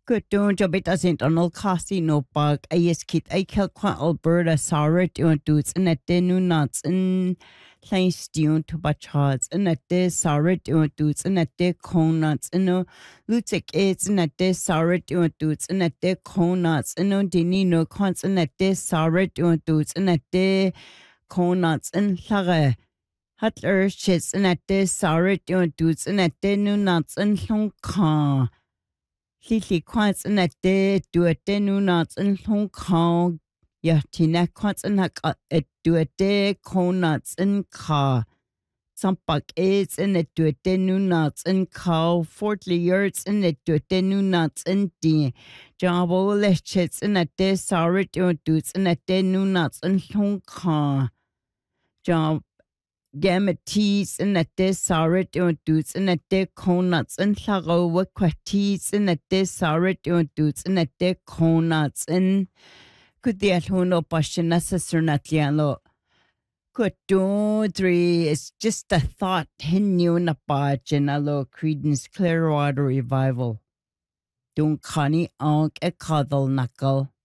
Good doing job it doesn't on all casting no bug. I yes kid I kill quite Alberta sorry doing dudes and at the new nuts and plain stew to bachas and at this sorry doing dudes and at the conuts and no lutic it's and at this sorry doing dudes and at the conuts and no dini no cons and at this sorry doing dudes and at the conuts and lage. Hutler shits and at this sorry doing dudes and at the new nuts and long car. Lili quants and at the do a denu nuts and long car. Yatina quants and a do a de conuts and car. Some buck is and it do a denu nuts and cow. 40 yards and it do a denu nuts and de. Jabo lechits and at the sorry doing dudes and at denu nuts and long car. Job. Gamatees and at this sorry doing dudes and at their conuts and Laro quatees and at this sorry doing dudes and at their conuts and could the alhuno passion necessary natliano. Good three it's just a thought hinu na pachinalo Creedence Clearwater Revival. Don't conny onk a cuddle knuckle.